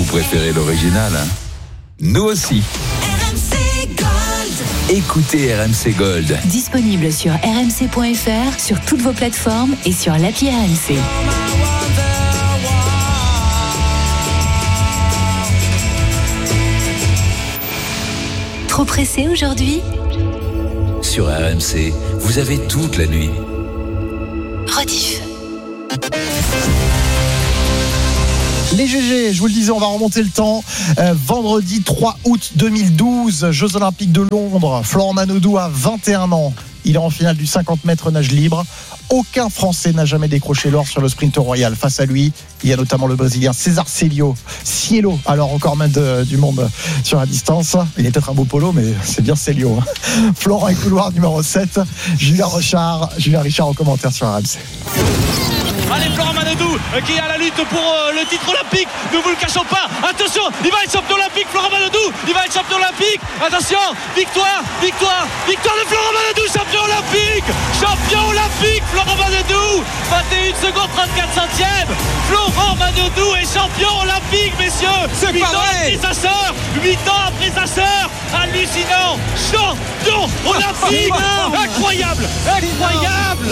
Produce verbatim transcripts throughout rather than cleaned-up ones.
préférez l'original, hein? Nous aussi. R M C Gold. Écoutez R M C Gold. Disponible sur r m c point f r, sur toutes vos plateformes et sur l'appli R M C. Trop pressé aujourd'hui? Sur R M C, vous avez toute la nuit. Rediff. Les G G, je vous le disais, on va remonter le temps. Euh, vendredi trois août deux mille douze, Jeux Olympiques de Londres. Florent Manodou a vingt et un ans. Il est en finale du cinquante mètres nage libre. Aucun Français n'a jamais décroché l'or sur le sprint royal. Face à lui, il y a notamment le Brésilien César Cielo. Cielo, alors encore main de, du monde sur la distance. Il est peut-être un beau polo, mais c'est bien Cielo. Florent et couloir numéro sept. Julien Richard, Julien Richard en commentaire sur R M C. Allez, Florent Manodou qui est à la lutte pour euh, le titre olympique. Ne vous le cachons pas. Attention, il va être champion olympique. Florent Manodou, il va être champion olympique. Attention, victoire, victoire, victoire de Florent Manodou, champion olympique. Champion olympique, Florent Manodou. vingt et une secondes trente-quatre centièmes. Florent Manodou est champion olympique, messieurs. C'est huit ans après sa sœur. huit ans après sa sœur. Hallucinant. Champion olympique. Incroyable, incroyable.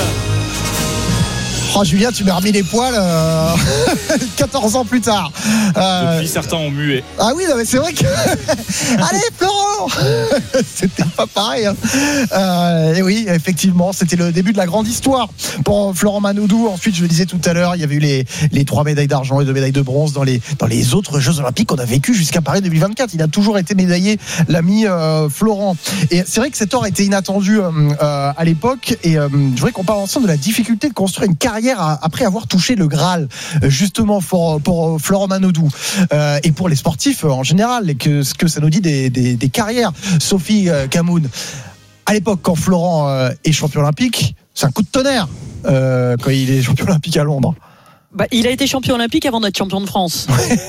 Oh Julien, tu m'as remis les poils euh, quatorze ans plus tard. Euh... Depuis certains ont mué. Ah oui, non, mais c'est vrai que... Allez Florent. C'était pas pareil. Hein. Euh, et oui, effectivement, c'était le début de la grande histoire pour Florent Manodou. Ensuite, je le disais tout à l'heure, il y avait eu les, les trois médailles d'argent et deux médailles de bronze dans les, dans les autres Jeux Olympiques qu'on a vécu jusqu'à Paris deux mille vingt-quatre. Il a toujours été médaillé, l'ami euh, Florent. Et c'est vrai que cet or était inattendu euh, euh, à l'époque. Et euh, je voudrais qu'on parle ensemble de la difficulté de construire une carrière après avoir touché le Graal, justement pour, pour Florent Manodou euh, et pour les sportifs en général, et que ce que ça nous dit des, des, des carrières. Sophie euh, Camoun, à l'époque quand Florent euh, est champion olympique, c'est un coup de tonnerre euh, quand il est champion olympique à Londres. Bah, il a été champion olympique avant d'être champion de France.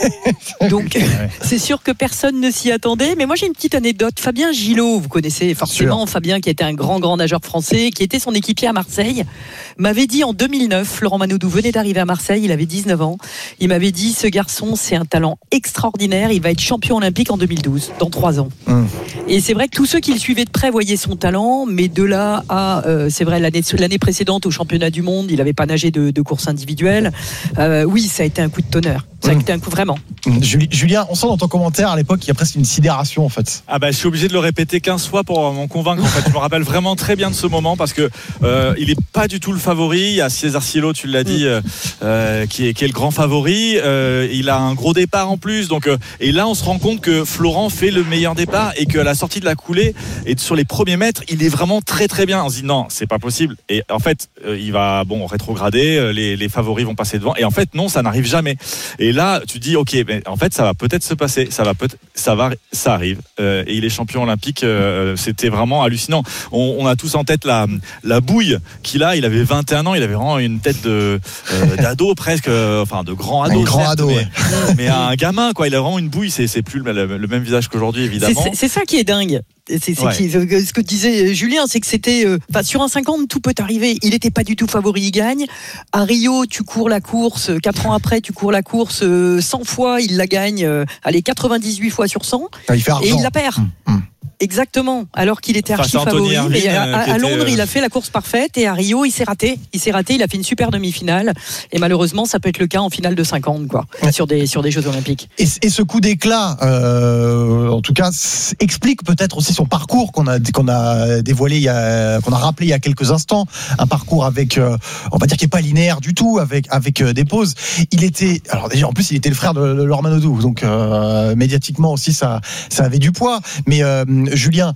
Donc, c'est sûr que personne ne s'y attendait. Mais moi, j'ai une petite anecdote. Fabien Gillot, vous connaissez forcément sûr. Fabien, qui était un grand, grand nageur français, qui était son équipier à Marseille, m'avait dit en deux mille neuf, Florent Manodou venait d'arriver à Marseille, il avait dix-neuf ans. Il m'avait dit, ce garçon, c'est un talent extraordinaire. Il va être champion olympique en deux mille douze, dans trois ans. Hum. Et c'est vrai que tous ceux qui le suivaient de près voyaient son talent. Mais de là à, euh, c'est vrai, l'année, l'année précédente, au championnat du monde, il n'avait pas nagé de, de course individuelle. Euh, oui, ça a été un coup de tonnerre. Ça a été un coup vraiment. Julien, on sent dans ton commentaire à l'époque qu'il y a presque une sidération en fait. Ah bah je suis obligé de le répéter quinze fois pour m'en convaincre. En fait, je me rappelle vraiment très bien de ce moment parce que euh, il est pas du tout le favori. Il y a César Cielo, tu l'as dit, euh, euh, qui est qui est le grand favori. Euh, il a un gros départ en plus. Donc euh, et là on se rend compte que Florent fait le meilleur départ et qu'à la sortie de la coulée et sur les premiers mètres, il est vraiment très très bien. On se dit non, c'est pas possible. Et en fait, euh, il va bon rétrograder. Les, les favoris vont passer devant. Et en fait non, ça n'arrive jamais. Et là, tu dis ok, mais en fait, ça va peut-être se passer, ça va peut-être, ça va, ça arrive. Euh, et il est champion olympique. Euh, c'était vraiment hallucinant. On, on a tous en tête la la bouille qu'il a. Il avait vingt et un ans. Il avait vraiment une tête de euh, d'ado presque, euh, enfin de grand ado. Un grand certes, ado, mais, ouais. mais un gamin quoi. Il a vraiment une bouille. C'est c'est plus le, le même visage qu'aujourd'hui évidemment. C'est, c'est ça qui est dingue. C'est, c'est ouais. qui, ce que disait Julien, c'est que c'était euh, sur un cinquante, tout peut arriver. Il n'était pas du tout favori, il gagne. À Rio, tu cours la course, quatre ans après, tu cours la course euh, cent fois, il la gagne, euh, allez, quatre-vingt-dix-huit fois sur cent. Ah, il fait argent. Et il la perd. Mmh, mmh. Exactement, alors qu'il était archi favori. Irvine, mais à, à, à Londres, était... il a fait la course parfaite et à Rio, il s'est raté. Il s'est raté, il a fait une super demi-finale. Et malheureusement, ça peut être le cas en finale de cinquante, quoi, ouais. sur des sur des Jeux Olympiques. Et, et ce coup d'éclat, euh, en tout cas, explique peut-être aussi son parcours qu'on a qu'on a dévoilé, il y a, qu'on a rappelé il y a quelques instants, un parcours avec, euh, on va dire, qui est pas linéaire du tout, avec avec euh, des pauses. Il était, alors déjà en plus, il était le frère de, de Laure Manodou, donc euh, médiatiquement aussi, ça ça avait du poids, mais euh, Julien,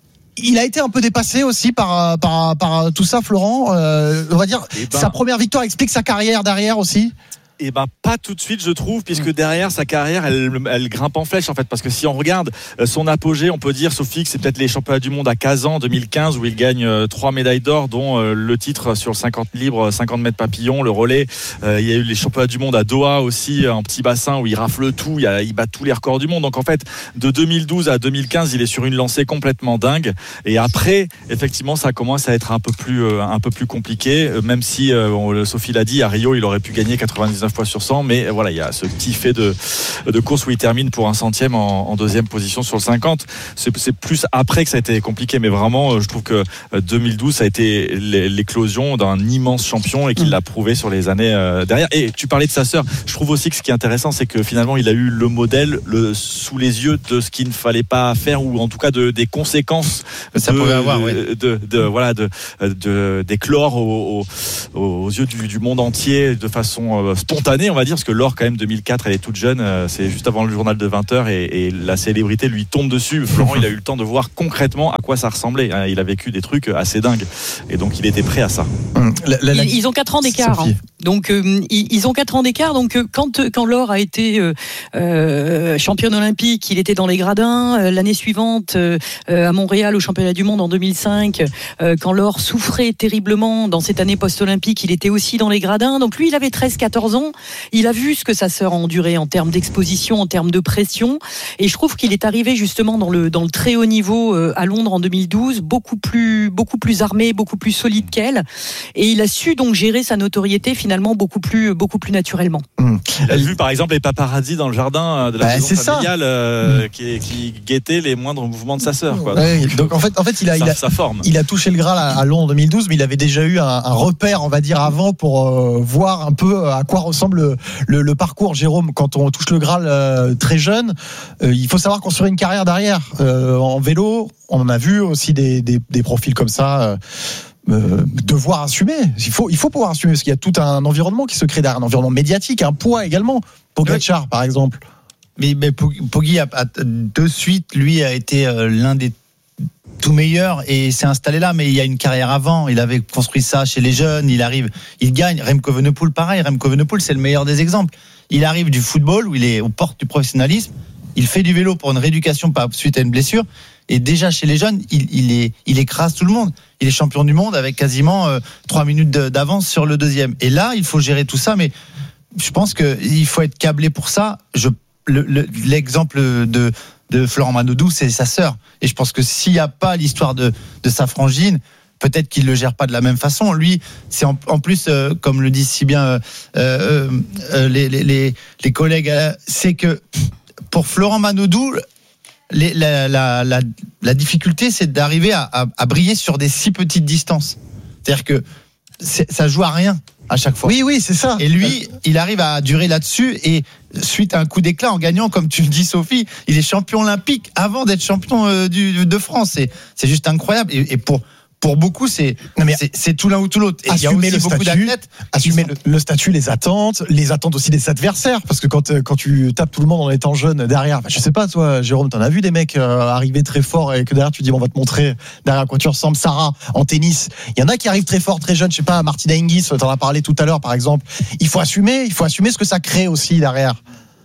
il a été un peu dépassé aussi par, par, par tout ça, Florent. Euh, on va dire, ben, sa première victoire explique sa carrière derrière aussi. Eh ben pas tout de suite je trouve, puisque derrière sa carrière elle, elle grimpe en flèche en fait, parce que si on regarde son apogée, on peut dire, Sophie, que c'est peut-être les championnats du monde à Kazan deux mille quinze où il gagne trois médailles d'or, dont le titre sur le cinquante libres, cinquante mètres papillon, le relais. Euh, il y a eu les championnats du monde à Doha aussi, en petit bassin, où il rafle tout, il, a, il bat tous les records du monde. Donc en fait, de deux mille douze à deux mille quinze, il est sur une lancée complètement dingue. Et après, effectivement, ça commence à être un peu plus, un peu plus compliqué, même si euh, Sophie l'a dit, à Rio il aurait pu gagner quatre-vingt-dix-neuf quatre-vingt-dix-neuf fois sur cent, mais voilà, il y a ce petit fait de, de course où il termine pour un centième en, en deuxième position sur le cinquante. C'est, c'est plus après que ça a été compliqué, mais vraiment, je trouve que deux mille douze, ça a été l'éclosion d'un immense champion et qu'il l'a prouvé sur les années derrière. Et tu parlais de sa sœur. Je trouve aussi que ce qui est intéressant, c'est que finalement, il a eu le modèle le, sous les yeux de ce qu'il ne fallait pas faire, ou en tout cas de, des conséquences ça de, pouvait avoir, oui. de, de, de, voilà, de, de, d'éclore aux, aux, aux yeux du, du monde entier de façon spontanée, on va dire, parce que Laure, quand même, deux mille quatre, elle est toute jeune, c'est juste avant le journal de vingt heures, et, et la célébrité lui tombe dessus. Florent, il a eu le temps de voir concrètement à quoi ça ressemblait. Il a vécu des trucs assez dingues, et donc il était prêt à ça. La, la, la... Ils, ils ont quatre ans d'écart, hein. Donc euh, ils, ils ont quatre ans d'écart. Donc euh, quand quand Laure a été euh, euh, championne olympique, il était dans les gradins. Euh, l'année suivante, euh, à Montréal, au championnat du monde en deux mille cinq, euh, quand Laure souffrait terriblement dans cette année post-olympique, il était aussi dans les gradins. Donc lui, il avait treize quatorze ans. Il a vu ce que sa sœur a enduré en termes d'exposition, en termes de pression. Et je trouve qu'il est arrivé justement dans le dans le très haut niveau euh, à Londres en deux mille douze, beaucoup plus beaucoup plus armé, beaucoup plus solide qu'elle. Et il a su donc gérer sa notoriété finalement beaucoup plus beaucoup plus naturellement. Mmh. Il a vu par exemple les paparazzi dans le jardin de la bah, maison familiale euh, mmh. qui, qui guettaient les moindres mouvements de sa sœur, quoi. Ouais, donc, donc en fait en fait il a sa, il a, sa forme. Il a touché le Graal à, à Londres en deux mille douze, mais il avait déjà eu un, un repère, on va dire, avant pour euh, voir un peu à quoi ressemble le, le, le parcours. Jérôme, quand on touche le Graal euh, très jeune, euh, il faut savoir construire une carrière derrière. Euh, en vélo, on en a vu aussi des, des, des profils comme ça. Euh, Euh, devoir assumer, il faut, il faut pouvoir assumer, parce qu'il y a tout un environnement qui se crée derrière, un environnement médiatique, un poids également. Pogacar, oui. Par exemple. Mais, mais Poggi a, a, de suite, lui a été euh, l'un des tout meilleurs et s'est installé là, mais il y a une carrière avant, il avait construit ça chez les jeunes, il arrive, il gagne. Remco Evenepoel, pareil, Remco Evenepoel, c'est le meilleur des exemples. Il arrive du football où il est aux portes du professionnalisme, il fait du vélo pour une rééducation par suite à une blessure. Et déjà chez les jeunes, il, il, est, il écrase tout le monde. Il est champion du monde avec quasiment euh, trois minutes de, d'avance sur le deuxième. Et là, il faut gérer tout ça, mais je pense qu'il faut être câblé pour ça. Je, le, le, l'exemple de, de Florent Manodou, c'est sa sœur. Et je pense que s'il n'y a pas l'histoire de, de sa frangine, peut-être qu'il ne le gère pas de la même façon. Lui, c'est en, en plus, euh, comme le disent si bien euh, euh, euh, les, les, les, les collègues, euh, c'est que pour Florent Manodou, Les, la, la, la, la difficulté, c'est d'arriver à, à, à briller sur des si petites distances. C'est-à-dire que c'est, ça joue à rien à chaque fois. Oui, oui, c'est ça. Et lui, il arrive à durer là-dessus, et suite à un coup d'éclat en gagnant, comme tu le dis, Sophie, il est champion olympique avant d'être champion euh, du, de France. C'est, c'est juste incroyable. Et, et pour Pour beaucoup, c'est, c'est, c'est tout l'un ou tout l'autre. Et il y a aussi beaucoup statut, d'athlètes. Assumer sont... le, le statut, les attentes, les attentes aussi des adversaires. Parce que quand, quand tu tapes tout le monde en étant jeune derrière, bah, je sais pas, toi, Jérôme, t'en as vu des mecs euh, arriver très fort et que derrière tu dis, on va te montrer derrière à quoi tu ressembles. Sarah, en tennis. Il y en a qui arrivent très fort, très jeunes. Je sais pas, Martina Hingis, t'en as parlé tout à l'heure, par exemple. Il faut assumer, il faut assumer ce que ça crée aussi derrière.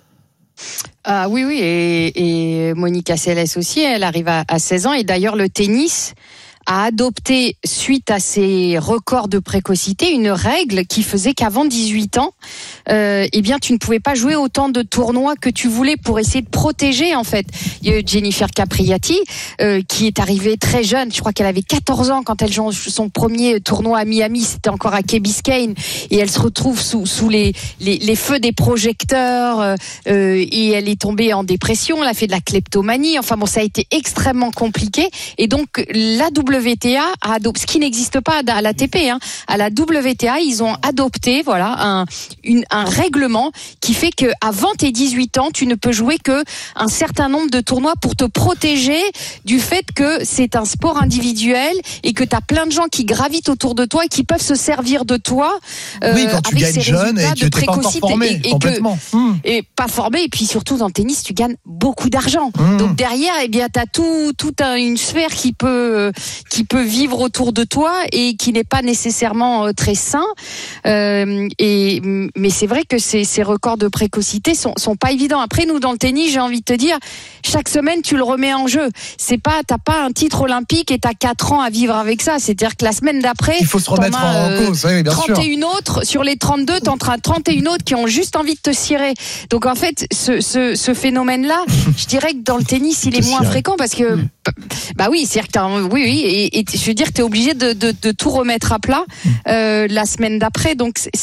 Ah oui, oui. Et, et Monica Seles aussi, elle arrive à, à seize ans. Et d'ailleurs, le tennis a adopté, suite à ses records de précocité, une règle qui faisait qu'avant dix-huit ans, euh, eh bien, tu ne pouvais pas jouer autant de tournois que tu voulais pour essayer de protéger, en fait. Il y a eu Jennifer Capriati, euh, qui est arrivée très jeune. Je crois qu'elle avait quatorze ans quand elle joue son premier tournoi à Miami. C'était encore à Key Biscayne. Et elle se retrouve sous, sous les, les, les feux des projecteurs, euh, et elle est tombée en dépression. Elle a fait de la kleptomanie. Enfin bon, ça a été extrêmement compliqué. Et donc, la W T A a adopté, ce qui n'existe pas à l'A T P, hein. À la W T A, ils ont adopté, voilà, un, une, un règlement qui fait que avant tes dix-huit ans, tu ne peux jouer que un certain nombre de tournois pour te protéger du fait que c'est un sport individuel et que tu as plein de gens qui gravitent autour de toi et qui peuvent se servir de toi. Euh, oui, quand tu avec gagnes jeune et que tu n'es pas encore formé, et, et complètement. Que, mmh. Et pas formé, et puis surtout dans le tennis, tu gagnes beaucoup d'argent. Mmh. Donc derrière, eh bien, tu as tout, tout un, une sphère qui peut, qui peut vivre autour de toi et qui n'est pas nécessairement euh, très sain. Euh, et, mais c'est vrai que ces, ces records de précocité sont, sont pas évidents. Après, nous, dans le tennis, j'ai envie de te dire, chaque semaine, tu le remets en jeu. C'est pas, t'as pas un titre olympique et t'as quatre ans à vivre avec ça. C'est-à-dire que la semaine d'après, il faut se remettre en euh, cause. Oui, bien trente et un sûr. autres, sur les trente-deux, t'en as trente et un autres qui ont juste envie de te cirer. Donc, en fait, ce, ce, ce phénomène-là, je dirais que dans le tennis, il est moins fréquent parce que, mmh. bah oui, c'est-à-dire que t'as, oui, oui, et, et je veux dire, t'es obligé de, de, de tout remettre à plat, euh, la semaine d'après. Donc, c'est,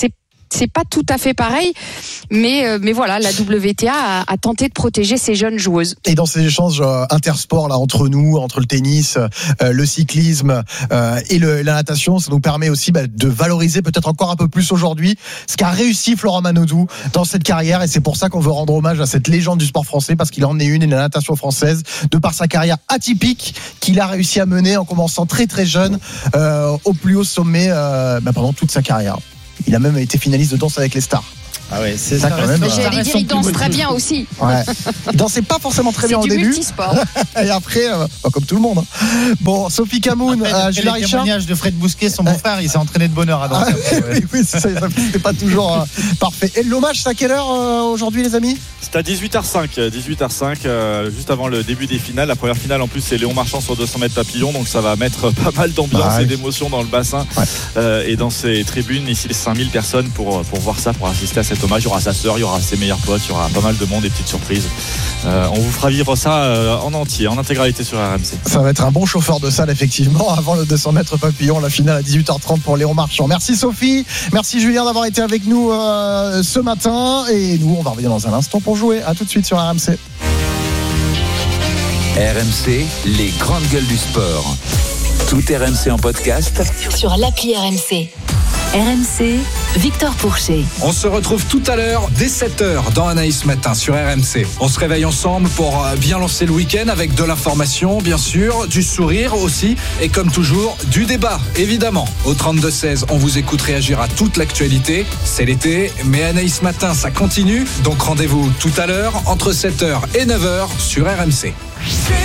c'est pas tout à fait pareil, mais euh, mais voilà, la W T A a, a tenté de protéger ces jeunes joueuses. Et dans ces échanges euh, intersports là entre nous, entre le tennis, euh, le cyclisme euh, et le, la natation, ça nous permet aussi bah, de valoriser peut-être encore un peu plus aujourd'hui ce qu'a réussi Florent Manodou dans cette carrière, et c'est pour ça qu'on veut rendre hommage à cette légende du sport français, parce qu'il en est une et la natation française, de par sa carrière atypique qu'il a réussi à mener en commençant très très jeune euh, au plus haut sommet euh, bah, pendant toute sa carrière. Il a même été finaliste de Danse avec les stars. Ah ouais, c'est ça, ça quand même. Bah, j'allais dire, il danse très bien aussi. Ouais. Il dansait pas forcément très c'est bien au du début. multisport. Et après, euh, bah, comme tout le monde. Hein. Bon, Sophie Camoun, euh, Julia les Richard. témoignages de Fred Bousquet, son beau-frère, il s'est entraîné de bonne heure à danser. Ah, oui, oui, c'est ça, c'était pas toujours euh, parfait. Et l'hommage, c'est à quelle heure euh, aujourd'hui, les amis? C'est à dix-huit heures cinq, dix-huit heures cinq, euh, juste avant le début des finales. La première finale, en plus, c'est Léon Marchand sur deux cents mètres papillon, donc ça va mettre pas mal d'ambiance ah, et oui. d'émotion dans le bassin ouais. euh, et dans ces tribunes. Ici, les cinq mille personnes pour, pour voir ça, pour assister à cet hommage. Il y aura sa sœur, il y aura ses meilleurs potes, il y aura pas mal de monde, des petites surprises. Euh, on vous fera vivre ça euh, en entier, en intégralité sur R M C. Ça va être un bon chauffeur de salle, effectivement, avant le deux cents mètres papillon, la finale à dix-huit heures trente pour Léon Marchand. Merci Sophie, merci Julien d'avoir été avec nous euh, ce matin. Et nous, on va revenir dans un instant pour jouer. À tout de suite sur R M C. R M C, les grandes gueules du sport. Tout R M C en podcast sur l'appli R M C. R M C, Victor Pourchet. On se retrouve tout à l'heure dès sept heures dans Anaïs Matin sur R M C. On se réveille ensemble pour bien lancer le week-end avec de l'information, bien sûr, du sourire aussi, et comme toujours, du débat, évidemment. Au trente-deux seize, on vous écoute réagir à toute l'actualité. C'est l'été, mais Anaïs Matin, ça continue. Donc rendez-vous tout à l'heure entre sept heures et neuf heures sur R M C.